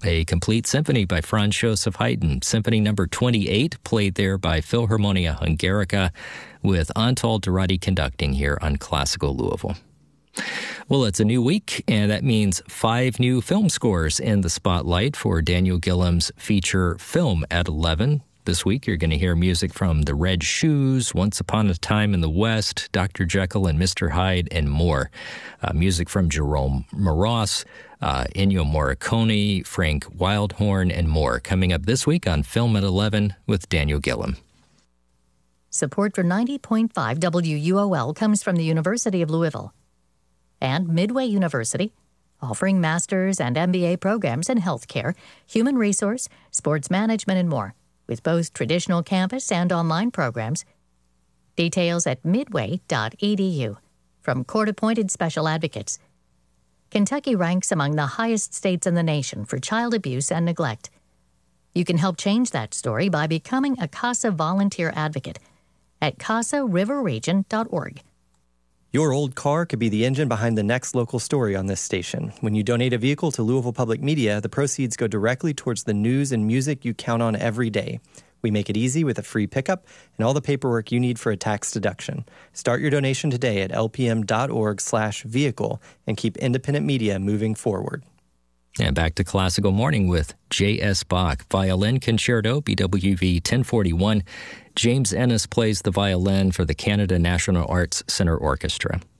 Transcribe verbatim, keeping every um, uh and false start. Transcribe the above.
A complete symphony by Franz Joseph Haydn, Symphony number twenty-eight, played there by Philharmonia Hungarica, with Antal Durati conducting here on Classical Louisville. Well, it's a new week, and that means five new film scores in the spotlight for Daniel Gillam's feature film at eleven. This week, you're going to hear music from The Red Shoes, Once Upon a Time in the West, Doctor Jekyll and Mister Hyde, and more. Uh, music from Jerome Moross, uh, Ennio Morricone, Frank Wildhorn, and more. Coming up this week on Film at eleven with Daniel Gillam. Support for ninety point five W U O L comes from the University of Louisville and Midway University, offering master's and M B A programs in healthcare, human resource, sports management, and more, with both traditional campus and online programs. Details at midway dot e d u. From court-appointed special advocates. Kentucky ranks among the highest states in the nation for child abuse and neglect. You can help change that story by becoming a CASA volunteer advocate at casa river region dot org. Your old car could be the engine behind the next local story on this station. When you donate a vehicle to Louisville Public Media, the proceeds go directly towards the news and music you count on every day. We make it easy with a free pickup and all the paperwork you need for a tax deduction. Start your donation today at l p m dot org slash vehicle and keep independent media moving forward. And back to Classical Morning with J S. Bach, Violin Concerto, B W V ten forty-one. James Ennis plays the violin for the Canada National Arts Centre Orchestra.